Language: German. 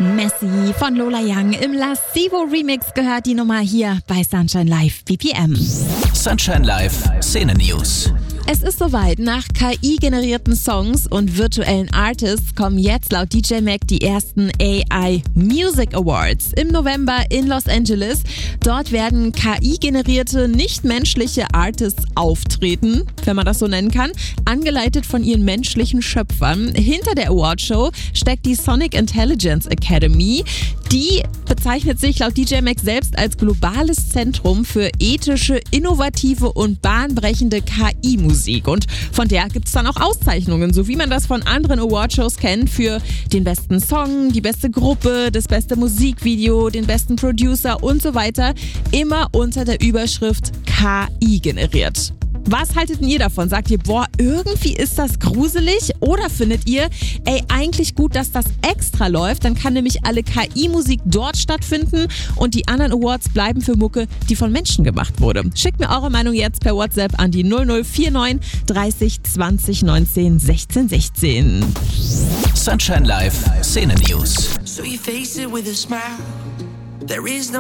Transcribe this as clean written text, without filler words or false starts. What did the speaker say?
Messi von Lola Young im Lascivo Remix gehört die Nummer hier bei Sunshine Live BPM. Sunshine Live Szene News. Es ist soweit. Nach KI-generierten Songs und virtuellen Artists kommen jetzt laut DJ Mac die ersten AI Music Awards im November in Los Angeles. Dort werden KI-generierte, nicht-menschliche Artists auftreten, wenn man das so nennen kann, angeleitet von ihren menschlichen Schöpfern. Hinter der Awardshow steckt die Sonic Intelligence Academy. Die bezeichnet sich laut DJ Mac selbst als globales Zentrum für ethische, innovative und bahnbrechende KI-Musik. Und von der gibt es dann auch Auszeichnungen, so wie man das von anderen Awardshows kennt, für den besten Song, die beste Gruppe, das beste Musikvideo, den besten Producer und so weiter. Immer unter der Überschrift KI generiert. Was haltet ihr davon? Sagt ihr, irgendwie ist das gruselig? Oder findet ihr, eigentlich gut, dass das extra läuft? Dann kann nämlich alle KI-Musik dort stattfinden und die anderen Awards bleiben für Mucke, die von Menschen gemacht wurde. Schickt mir eure Meinung jetzt per WhatsApp an die 0049 30 20 19 16 16. Sunshine Live Szene News. So you face it with a smile. There is no